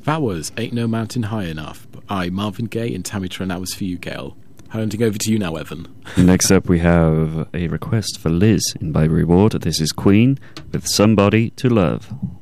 That was Ain't No Mountain High Enough by Marvin Gaye and Tammy Trent. That was for you, Gail. Handing over to you now, Evan. Next up, we have a request for Liz in By Reward. This is Queen with Somebody to Love.